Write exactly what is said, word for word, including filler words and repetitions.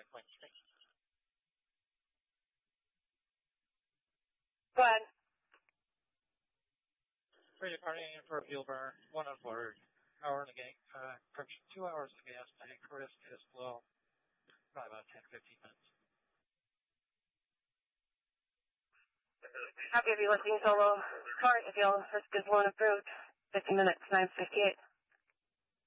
five point six. Go ahead. Free departing for a fuel burn, one on board. Hour in the gang, uh, two hours of gas tank, risk is low. Probably about ten, fifteen minutes. Copy of you listening solo. Car, if you'll risk is one approved. fifty minutes, nine fifty-eight.